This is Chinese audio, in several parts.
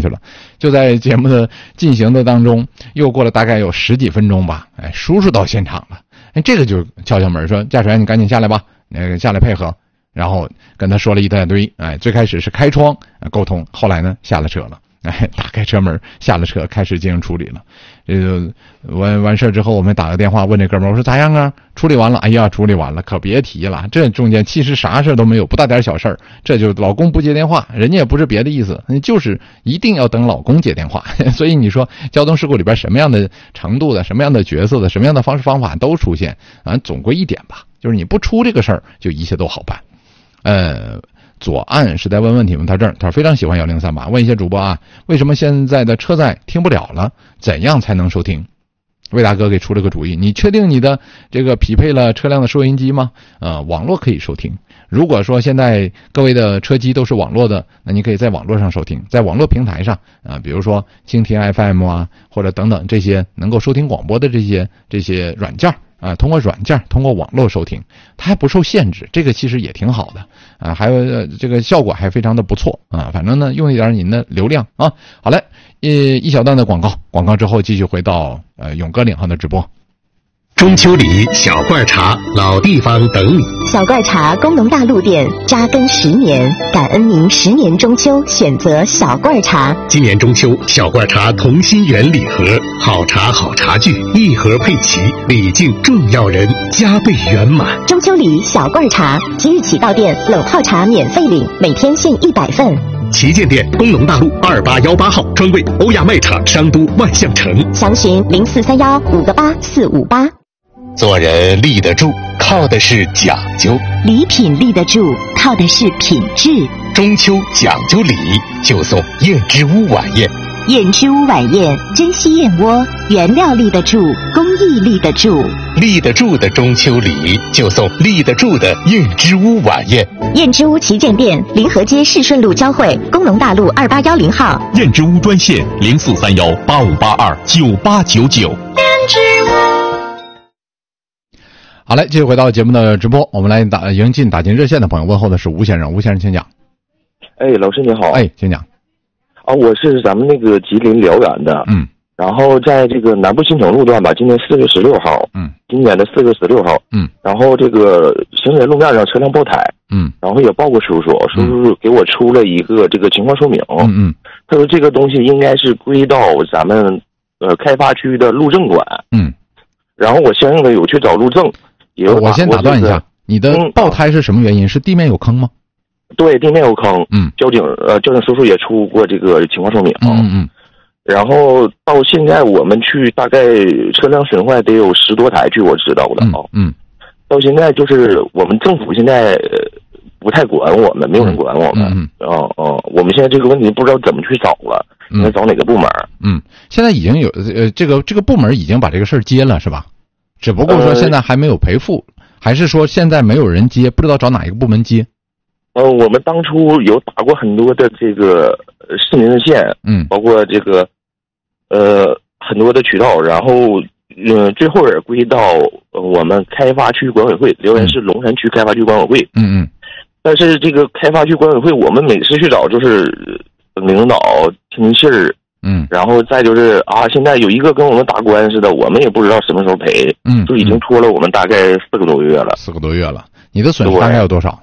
去了。就在节目的进行的当中，又过了大概有10几分钟吧，叔叔到现场了，这个就敲敲门说驾驶员你赶紧下来吧，下来配合，然后跟他说了一大堆，最开始是开窗沟通，后来呢下了车了，打开车门下了车开始进行处理了。完事之后，我们打个电话问这哥们儿，我说咋样啊？处理完了？哎呀，处理完了，可别提了。这中间其实啥事都没有，不大点小事，这就老公不接电话，人家也不是别的意思，就是一定要等老公接电话。所以你说交通事故里边什么样的程度的、什么样的角色的、什么样的方式方法都出现总归一点吧，就是你不出这个事儿，就一切都好办。左岸是在问问题吗？他说非常喜欢1038，问一些主播啊，为什么现在的车载听不了了？怎样才能收听？魏大哥给出了个主意，你确定你的这个匹配了车辆的收音机吗？网络可以收听。如果说现在各位的车机都是网络的，那你可以在网络上收听，在网络平台上比如说蜻蜓 FM 啊，或者等等这些能够收听广播的这些软件通过软件通过网络收听，它还不受限制，这个其实也挺好的还有这个效果还非常的不错反正呢用一点您的流量好嘞，一小段的广告之后继续回到勇哥领航的直播。 中秋里小罐茶，老地方等你。 小罐茶工农大陆店扎根10年，感恩您10年中秋选择小罐茶。 今年中秋，小罐茶同心圆礼盒，好茶好茶具，一盒配齐，礼敬重要人，加倍圆满。 中秋礼小罐茶，即日起到店冷泡茶免费领，每天限100份。 旗舰店工农大路2818号，专柜欧亚卖场商都万象城， 详询0431588458。 做人立得住，靠的是讲究； 礼品立得住，靠的是品质。 中秋讲究礼，就送燕之屋晚宴。 燕之屋晚宴，珍稀燕窝，原料立得住，工艺立得住。 立得住的中秋礼，就送立得住的燕之屋晚宴。 燕之屋旗舰店，临河街市顺路交汇，工农大路2810号。 燕之屋专线043185829899。 燕之屋。 好嘞，继续回到节目的直播，我们来迎进打进热线的朋友，问候的是吴先生。吴先生请讲。 老师你好。 请讲。 我是咱们那个吉林辽源的。然后在这个南部新城路段吧，今年4月16号。今年的4月16号。然后这个行人路面上车辆爆胎。然后也报过叔叔给我出了一个这个情况说明。他说这个东西应该是归到咱们开发区的路政管。然后我相应的有去找路政。 我先打断一下，你的爆胎是什么原因？是地面有坑吗？ 对，地面有坑。交警叔叔也出过这个情况说明。然后到现在我们去大概车辆损坏得有10多台，据我知道的到现在就是我们政府现在不太管我们，没有人管我们。我们现在这个问题不知道怎么去找了，应该找哪个部门？ 现在已经有这个部门已经把这个事儿接了是吧？只不过说现在还没有赔付，还是说现在没有人接，不知道找哪一个部门接？ 我们当初有打过很多的这个市民热线，包括这个很多的渠道，然后最后也归到我们开发区管委会，辽源市龙山区开发区管委会。但是这个开发区管委会，我们每次去找就是领导听信儿。然后再就是现在有一个跟我们打官司的，我们也不知道什么时候赔。就已经拖了我们大概4个多月了。 4个多月了，你的损失大概有多少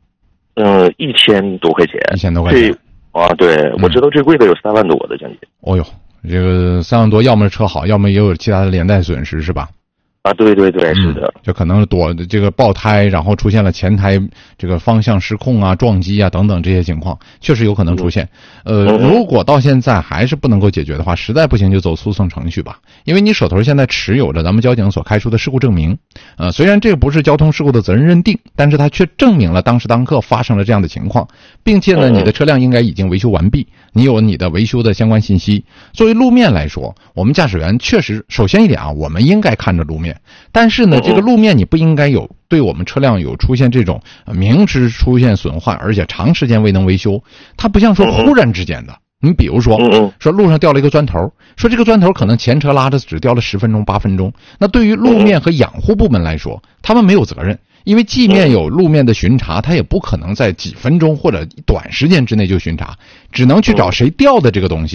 ？1000多块钱。 1000多块钱。 对，我知道最贵的有3万多的将近。 这个3万多，要么是车好，要么也有其他的连带损失，是吧？ 对，是的。 就可能这个爆胎，然后出现了前台这个方向失控撞击等等这些情况，确实有可能出现。如果到现在还是不能够解决的话，实在不行就走诉讼程序吧。因为你手头现在持有着咱们交警所开出的事故证明，虽然这个不是交通事故的责任认定，但是它却证明了当时当刻发生了这样的情况，并且呢，你的车辆应该已经维修完毕，你有你的维修的相关信息。作为路面来说，我们驾驶员确实首先一点我们应该看着路面。但是呢，这个路面你不应该有对我们车辆有出现这种明知出现损坏，而且长时间未能维修，它不像说忽然之间的。你比如说路上掉了一个砖头，说这个砖头可能前车拉着只掉了10分钟8分钟，那对于路面和养护部门来说，他们没有责任，因为即便有路面的巡查，他也不可能在几分钟或者短时间之内就巡查，只能去找谁掉的这个东西。